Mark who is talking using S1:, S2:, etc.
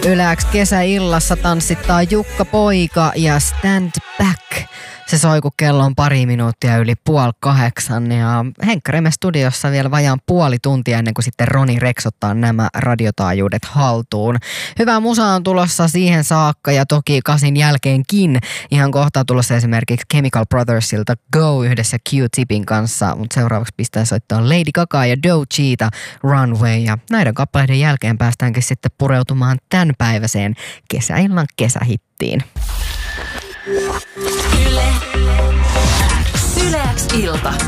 S1: Yle X kesäillassa tanssittaa Jukka Poika ja Stand Back. Se soi, kun kello on 2 minuuttia yli 7:30 ja Henkka Reme studiossa vielä vajaan puoli tuntia ennen kuin sitten Roni reksottaa nämä radiotaajuudet haltuun. Hyvää musaa on tulossa siihen saakka ja toki 8 jälkeenkin. Ihan kohta tulossa esimerkiksi Chemical Brothersilta Go yhdessä Q-Tipin kanssa, mutta seuraavaksi pistää soittaa Lady Gaga ja Doechita Runway ja näiden kappaleiden jälkeen päästäänkin sitten pureutumaan tämänpäiväiseen kesäillan kesähittiin.
S2: Yle X ilta.